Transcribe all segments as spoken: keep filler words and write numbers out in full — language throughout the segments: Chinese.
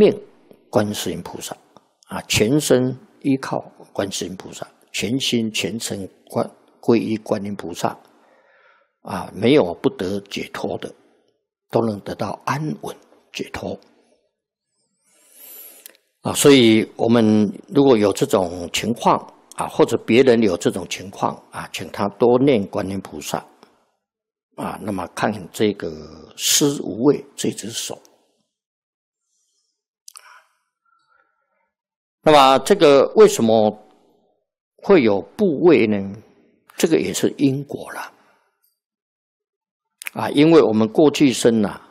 命观世音菩萨啊，全身依靠观世音菩萨，全心全身观皈依观音菩萨啊，没有不得解脱的，都能得到安稳解脱啊。所以我们如果有这种情况啊，或者别人有这种情况啊，请他多念观音菩萨啊，那么看这个施无畏这只手。那么这个为什么会有怖畏呢？这个也是因果了啊，因为我们过去生啊，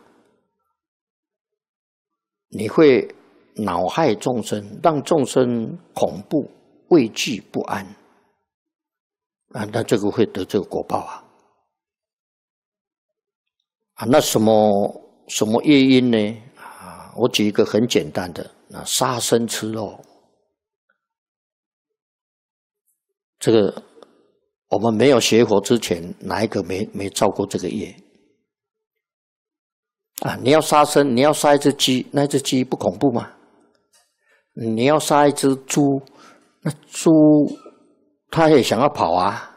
你会恼害众生，让众生恐怖、畏惧、不安啊，那这个会得这个果报啊。啊，那什么什么业因呢？啊，我举一个很简单的，啊，杀生吃肉。这个我们没有学佛之前，哪一个没没造过这个业？啊，你要杀生，你要杀一只鸡，那只鸡不恐怖吗？你要杀一只猪，那猪它也想要跑啊！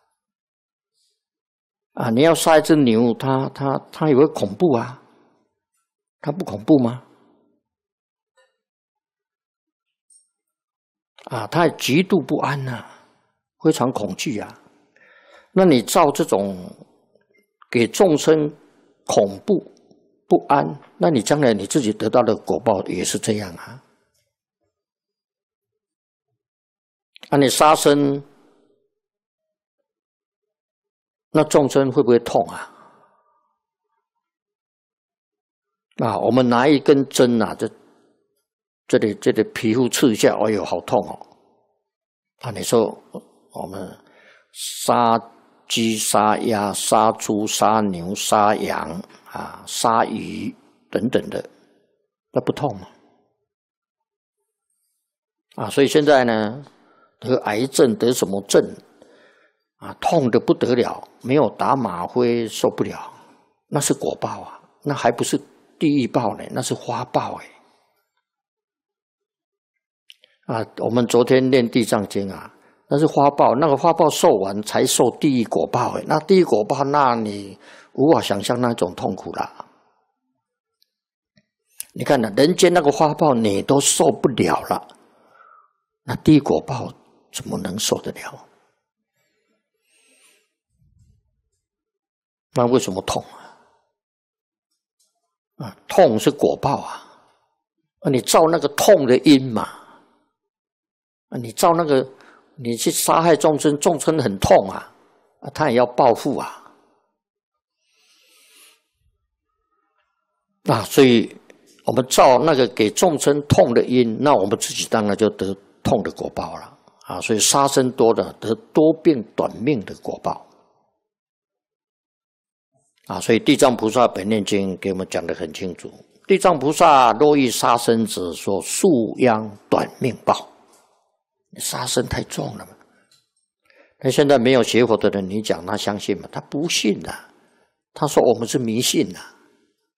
啊，你要杀一只牛，它它它也会恐怖啊！它不恐怖吗？啊，它极度不安呐、啊。非常恐惧啊！那你造这种给众生恐怖不安，那你将来你自己得到的果报也是这样啊！啊，你杀生，那众生会不会痛啊？啊，我们拿一根针啊，这这里这里皮肤刺一下，哎呦，好痛哦！啊，你说。我们杀鸡、杀鸭、杀猪、杀牛、杀羊啊、杀鱼等等的，那不痛吗？啊，所以现在呢，得癌症得什么症啊，痛得不得了，没有打吗啡受不了，那是果报啊，那还不是地狱报呢，那是花报哎。啊，我们昨天念地藏经啊。那是花报，那个花报受完才受地狱果报。那地狱果报，那你无法想象那种痛苦啦。你看呢，人间那个花报你都受不了了，那地狱果报怎么能受得了？那为什么痛啊？啊，痛是果报啊！啊，你造那个痛的因嘛？啊，你造那个。你去杀害众生，众生很痛啊，啊，他也要报复啊，啊，所以我们造那个给众生痛的因，那我们自己当然就得痛的果报了啊，所以杀生多的得多病短命的果报啊，所以地藏菩萨本愿经给我们讲得很清楚，地藏菩萨若欲杀生者，说树殃短命报。杀生太重了嘛？那现在没有学佛的人，你讲他相信吗？他不信的、啊，他说我们是迷信的、啊。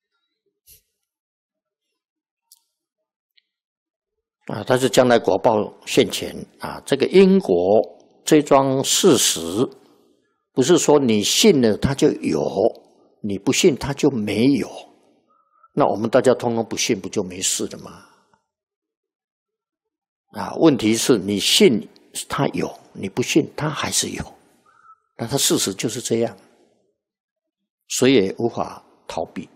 啊，但是将来果报现前啊，这个因果这桩事实，不是说你信了他就有，你不信他就没有。那我们大家通通不信，不就没事了吗？啊，问题是你信他有，你不信他还是有，那他事实就是这样，谁也无法逃避。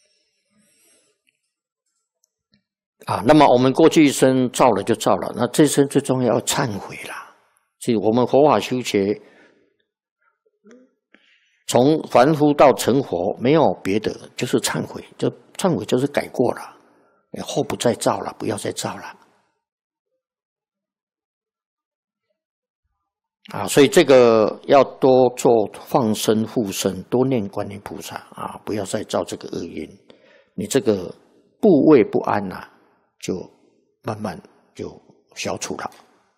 啊，那么我们过去一生造了就造了，那这一生最重要要忏悔啦。所以我们佛法修学，从凡夫到成佛，没有别的，就是忏悔，就忏悔就是改过了，以后不再造了，不要再造了。啊，所以这个要多做放生护生，多念观音菩萨啊，不要再造这个恶因，你这个怖畏不安呐、啊，就慢慢就消除了。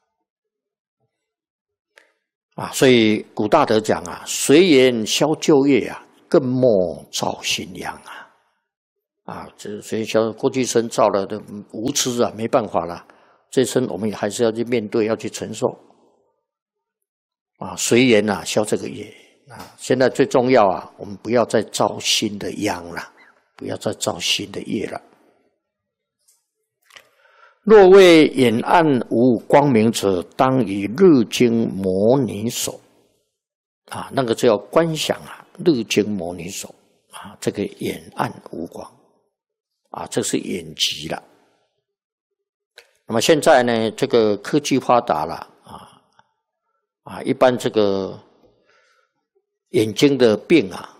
啊，所以古大德讲啊，随缘消旧业啊，更莫造新殃啊。 啊，这所以像过去生造了的无知啊，没办法了，这生我们还是要去面对，要去承受啊，随缘啊，消这个业啊。现在最重要啊，我们不要再造新的殃了，不要再造新的业了。若为眼暗无光明者，当以日经摩尼手啊，那个就要观想啊，日经摩尼手啊，这个眼暗无光啊，这是眼疾了。那么现在呢，这个科技发达了啊啊，一般这个眼睛的病啊，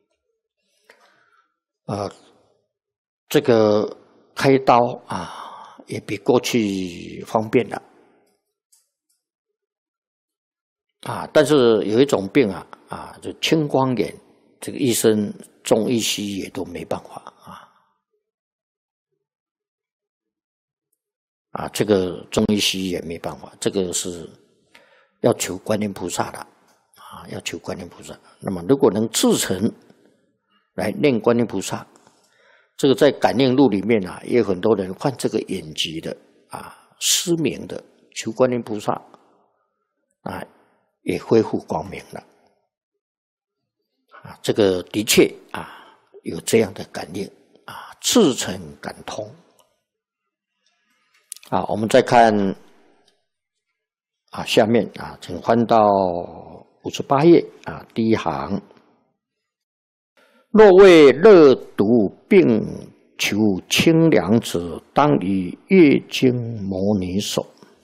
呃，这个开刀啊。也比过去方便了啊，但是有一种病啊啊，就青光眼，这个医生中医西医也都没办法啊啊，这个中医西医也没办法，这个是要求观音菩萨的啊，要求观音菩萨。那么如果能自成来念观音菩萨。这个在感应录里面啊，也有很多人患这个眼疾的啊，失明的，求观音菩萨啊，也恢复光明了啊。这个的确啊，有这样的感应啊，自成感通啊。我们再看啊，下面啊，请翻到五十八页啊，第一行。若为热毒病求清凉者，当以月经摩尼手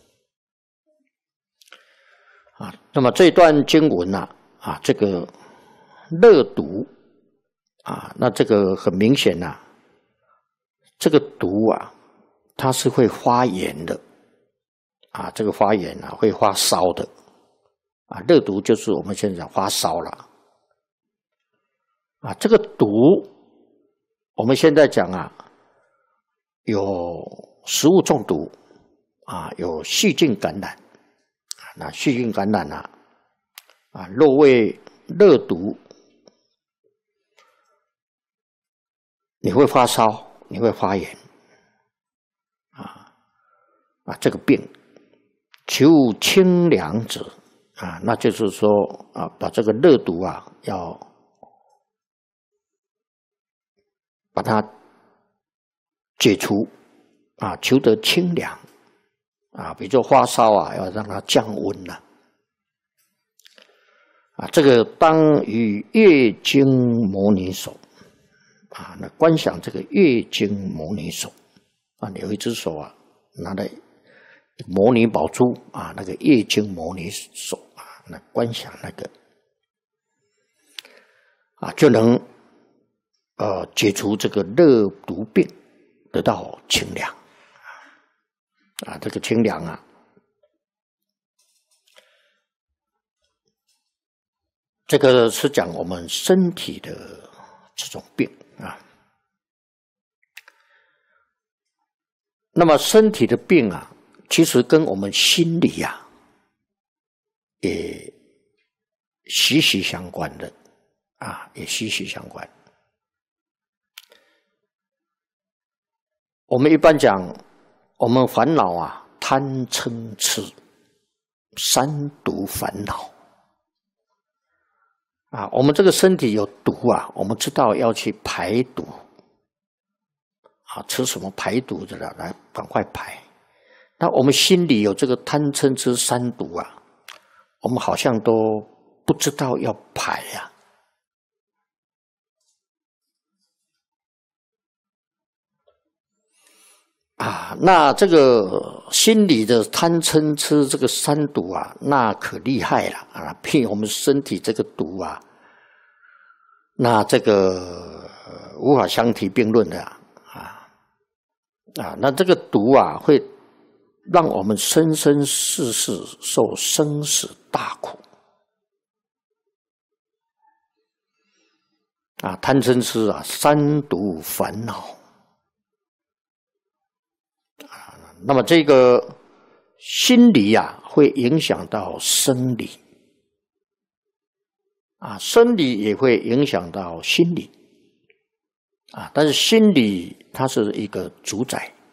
啊。那么这段经文呐 啊, 啊，这个热毒啊，那这个很明显呐、啊，这个毒啊，它是会发炎的啊，这个发炎啊会发烧的啊，热毒就是我们现在讲发烧了。啊，这个毒，我们现在讲啊，有食物中毒啊，有细菌感染啊。那细菌感染啊，啊，若为热毒，你会发烧，你会发炎啊啊，这个病求清凉者啊，那就是说啊，把这个热毒啊要。把它解除啊，求得清凉啊，比如说发烧啊，要让它降温了啊。这个当于月经摩尼手啊，那观想这个月经摩尼手啊，有一只手啊，拿来摩尼宝珠啊，那个月经摩尼手啊，那观想那个啊，就能。呃，解除这个热毒病，得到清凉啊！这个清凉啊，这个是讲我们身体的这种病啊。那么身体的病啊，其实跟我们心理啊，也息息相关的啊，也息息相关。我们一般讲，我们烦恼啊，贪嗔痴三毒烦恼啊。我们这个身体有毒啊，我们知道要去排毒啊，吃什么排毒的了，来赶快排。那我们心里有这个贪嗔痴三毒啊，我们好像都不知道要排啊。啊，那这个心理的贪嗔痴这个三毒啊，那可厉害了啊！譬我们身体这个毒啊，那这个无法相提并论的啊啊！那这个毒啊，会让我们生生世世受生死大苦啊！贪嗔痴啊，三毒烦恼。那么这个心理啊，会影响到生理啊，生理也会影响到心理啊，但是心理它是一个主宰。